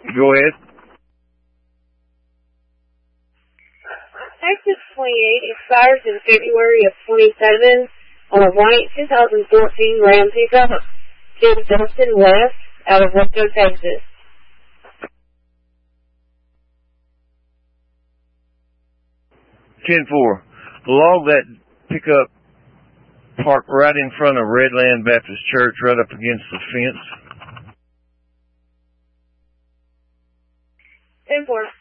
Go ahead. Texas 28 expires in February of 27 on a white 2014 Ram pickup to Justin West out of Waco, Texas. 10-4. Log that pickup parked right in front of Redland Baptist Church, right up against the fence. 10-4.